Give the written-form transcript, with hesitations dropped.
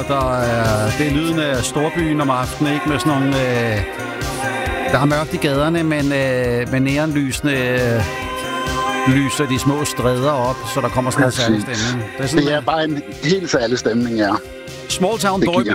Det er lyden af storbyen om aftenen, ikke? Med sådan nogle... der er mørkt i gaderne, men med neonlysene lyser de små stræder op, så der kommer sådan en særlig stemning. Det er bare en helt særlig stemning, ja. Small Town Boy med